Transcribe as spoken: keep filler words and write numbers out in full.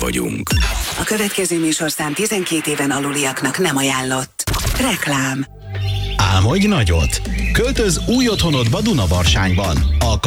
vagyunk. A következő műsorszám tizenkét éven aluliaknak nem ajánlott. Reklám. Álmodj nagyot! Költöz új otthonodba Dunabarsányban. A